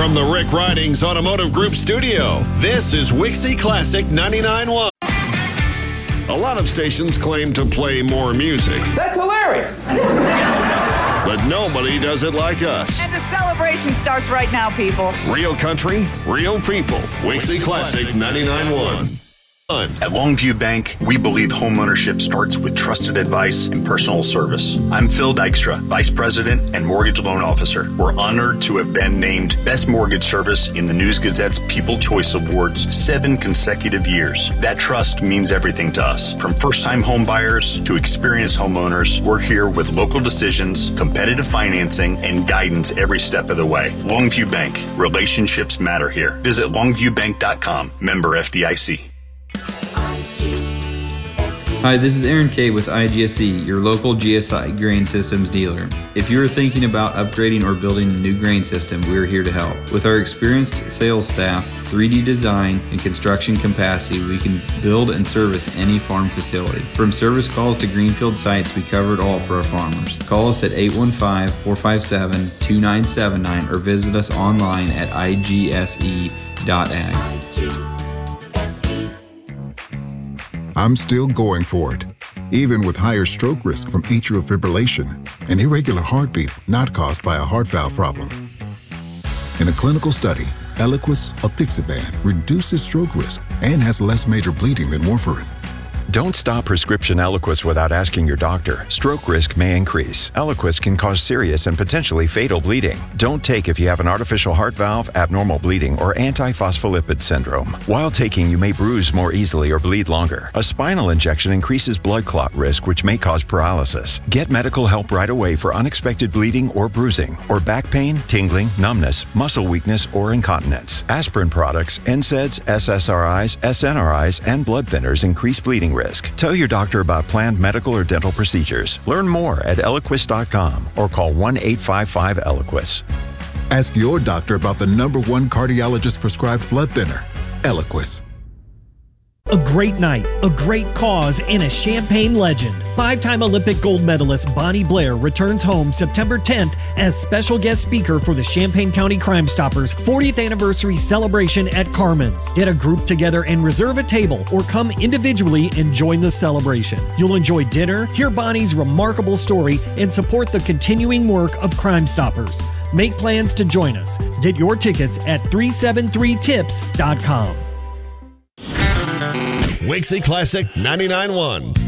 From the Rick Ridings Automotive Group studio, this is Wixie Classic 99.1. A lot of stations claim to play more music. That's hilarious. But nobody does it like us. And the celebration starts right now, people. Real country, real people. Wixie Classic 99.1. At Longview Bank, we believe homeownership starts with trusted advice and personal service. I'm Phil Dykstra, Vice President and Mortgage Loan Officer. We're honored to have been named Best Mortgage Service in the News Gazette's People Choice Awards 7 consecutive years. That trust means everything to us. From first-time home buyers to experienced homeowners, we're here with local decisions, competitive financing, and guidance every step of the way. Longview Bank. Relationships matter here. Visit longviewbank.com. Member FDIC. Hi, this is Aaron Kay with IGSE, your local GSI grain systems dealer. If you are thinking about upgrading or building a new grain system, we are here to help. With our experienced sales staff, 3D design, and construction capacity, we can build and service any farm facility. From service calls to greenfield sites, we cover it all for our farmers. Call us at 815-457-2979 or visit us online at igse.ag. I'm still going for it, even with higher stroke risk from atrial fibrillation, an irregular heartbeat not caused by a heart valve problem. In a clinical study, Eliquis apixaban reduces stroke risk and has less major bleeding than warfarin. Don't stop prescription Eliquis without asking your doctor. Stroke risk may increase. Eliquis can cause serious and potentially fatal bleeding. Don't take if you have an artificial heart valve, abnormal bleeding, or antiphospholipid syndrome. While taking, you may bruise more easily or bleed longer. A spinal injection increases blood clot risk, which may cause paralysis. Get medical help right away for unexpected bleeding or bruising, or back pain, tingling, numbness, muscle weakness, or incontinence. Aspirin products, NSAIDs, SSRIs, SNRIs, and blood thinners increase bleeding risk. Tell your doctor about planned medical or dental procedures. Learn more at Eliquis.com or call 1-855-ELIQUIS. Ask your doctor about the #1 cardiologist prescribed blood thinner, Eliquis. A great night, a great cause, and a Champaign legend. 5-time Olympic gold medalist Bonnie Blair returns home September 10th as special guest speaker for the Champaign County Crime Stoppers 40th anniversary celebration at Carmen's. Get a group together and reserve a table, or come individually and join the celebration. You'll enjoy dinner, hear Bonnie's remarkable story, and support the continuing work of Crime Stoppers. Make plans to join us. Get your tickets at 373tips.com. Wixie Classic 99.1.